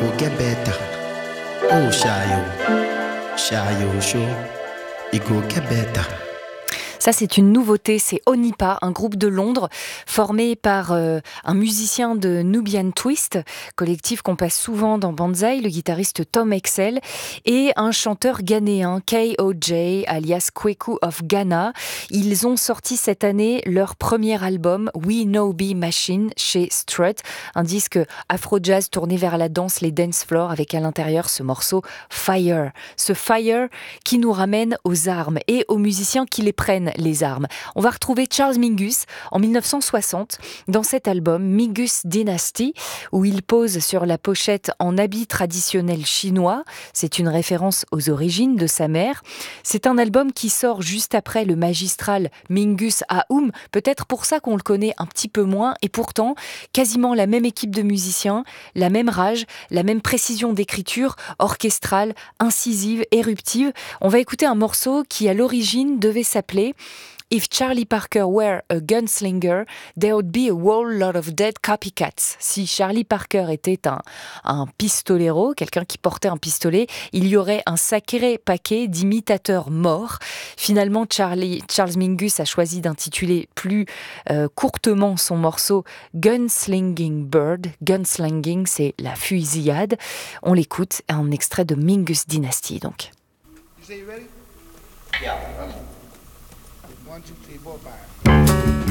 Gebeta. Oh, Shayo Show, Igo Gebeta. Ça, c'est une nouveauté, c'est Onipa, un groupe de Londres formé par un musicien de Nubian Twist, collectif qu'on passe souvent dans Banzai, le guitariste Tom Excel, et un chanteur ghanéen, KOJ, alias Kweku of Ghana. Ils ont sorti cette année leur premier album, We Know Be Machine, chez Strut, un disque afro-jazz tourné vers la danse, les dance floors, avec à l'intérieur ce morceau Fire. Ce Fire qui nous ramène aux armes et aux musiciens qui les prennent, les armes. On va retrouver Charles Mingus en 1960 dans cet album Mingus Dynasty où il pose sur la pochette en habit traditionnel chinois. C'est une référence aux origines de sa mère. C'est un album qui sort juste après le magistral Mingus Aoum, peut-être pour ça qu'on le connaît un petit peu moins, et pourtant quasiment la même équipe de musiciens, la même rage, la même précision d'écriture, orchestrale, incisive, éruptive. On va écouter un morceau qui à l'origine devait s'appeler If Charlie Parker were a gunslinger, there would be a whole lot of dead copycats. Si Charlie Parker était un pistolero, quelqu'un qui portait un pistolet, il y aurait un sacré paquet d'imitateurs morts. Finalement, Charles Mingus a choisi d'intituler plus courtement son morceau Gunslinging Bird. Gunslinging, c'est la fusillade. On l'écoute, un extrait de Mingus Dynasty, donc. You say you ready? Yeah. 1, 2, 3, 4, 5.